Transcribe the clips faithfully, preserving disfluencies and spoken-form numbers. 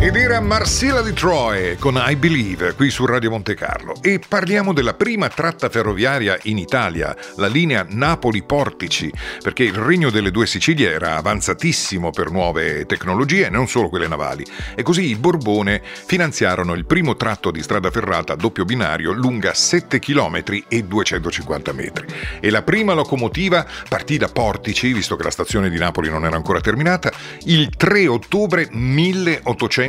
Ed era Marcella di Troy con I Believe qui su Radio Monte Carlo, e parliamo della prima tratta ferroviaria in Italia, la linea Napoli-Portici, perché il Regno delle Due Sicilie era avanzatissimo per nuove tecnologie, non solo quelle navali, e così i Borbone finanziarono il primo tratto di strada ferrata a doppio binario lunga sette chilometri e duecentocinquanta metri, e la prima locomotiva partì da Portici, visto che la stazione di Napoli non era ancora terminata, il tre ottobre milleottocentotrentanove.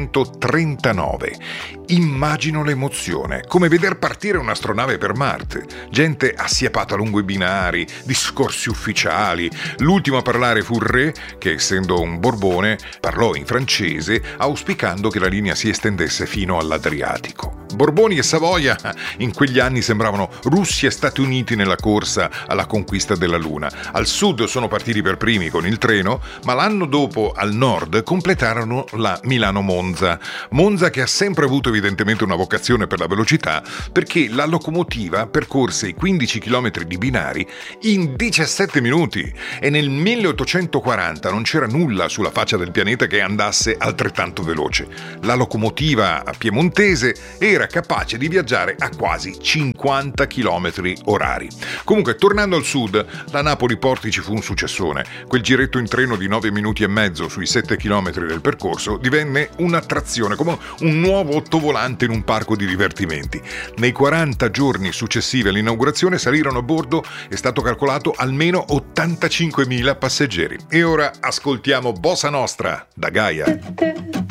Immagino l'emozione, come veder partire un'astronave per Marte, gente assiepata lungo i binari, discorsi ufficiali. L'ultimo a parlare fu il re, che essendo un Borbone parlò in francese, auspicando che la linea si estendesse fino all'Adriatico. Borboni e Savoia in quegli anni sembravano Russia e Stati Uniti nella corsa alla conquista della Luna. Al sud sono partiti per primi con il treno, ma l'anno dopo al nord completarono la Milano-Monza. Monza che ha sempre avuto evidentemente una vocazione per la velocità, perché la locomotiva percorse i quindici chilometri di binari in diciassette minuti, e nel milleottocentoquaranta non c'era nulla sulla faccia del pianeta che andasse altrettanto veloce. La locomotiva piemontese era capace di viaggiare a quasi cinquanta chilometri orari. Comunque, tornando al sud, la Napoli-Portici fu un successone. Quel giretto in treno di nove minuti e mezzo sui sette chilometri del percorso divenne un'attrazione, come un nuovo ottovolante in un parco di divertimenti. Nei quaranta giorni successivi all'inaugurazione salirono a bordo, è stato calcolato, almeno ottantacinquemila passeggeri. E ora ascoltiamo Bossa Nostra da Gaia.